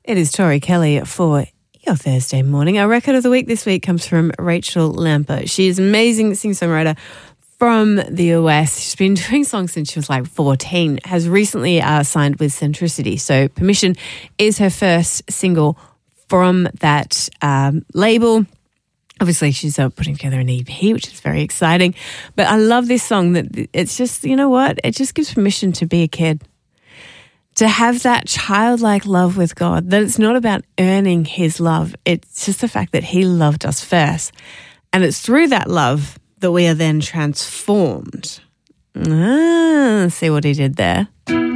It is Tori Kelly for your Thursday morning. Our record of the week this week comes from Rachel Lamper. She is an amazing singer-songwriter from the US. She's been doing songs since she was like 14, has recently signed with Centricity. So Permission is her first single from that label. Obviously, she's putting together an EP, which is very exciting. But I love this song that it's just, you know what? It just gives permission to be a kid. To have that childlike love with God, that it's not about earning his love. It's just the fact that he loved us first. And it's through that love that we are then transformed. See what he did there?